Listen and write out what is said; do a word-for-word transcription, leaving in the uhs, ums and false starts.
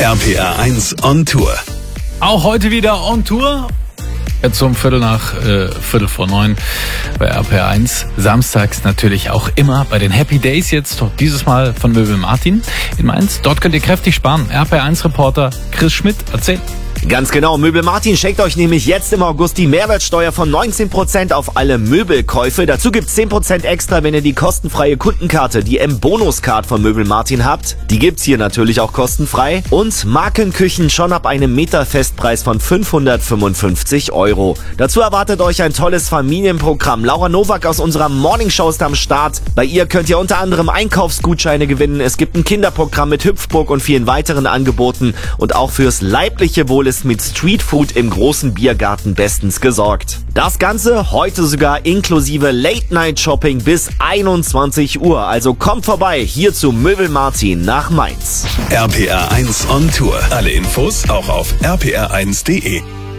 R P R eins on Tour. Auch heute wieder on Tour. Jetzt um Viertel nach äh, Viertel vor neun bei R P R eins. Samstags natürlich auch immer bei den Happy Days jetzt. Doch dieses Mal von Möbel Martin in Mainz. Dort könnt ihr kräftig sparen. R P R eins Reporter Chris Schmidt erzählt. Ganz genau, Möbel Martin schenkt euch nämlich jetzt im August die Mehrwertsteuer von neunzehn Prozent auf alle Möbelkäufe. Dazu gibt's zehn Prozent extra, wenn ihr die kostenfreie Kundenkarte, die M-Bonus-Card von Möbel Martin habt. Die gibt's hier natürlich auch kostenfrei. Und Markenküchen schon ab einem Meterfestpreis von fünfhundertfünfundfünfzig Euro. Dazu erwartet euch ein tolles Familienprogramm. Laura Nowak aus unserer Morningshow ist am Start. Bei ihr könnt ihr unter anderem Einkaufsgutscheine gewinnen. Es gibt ein Kinderprogramm mit Hüpfburg und vielen weiteren Angeboten. Und auch fürs leibliche Wohl ist mit Streetfood im großen Biergarten bestens gesorgt. Das Ganze heute sogar inklusive Late-Night-Shopping bis einundzwanzig Uhr. Also kommt vorbei hier zu Möbel Martin nach Mainz. R P R eins on Tour. Alle Infos auch auf r p r eins punkt d e.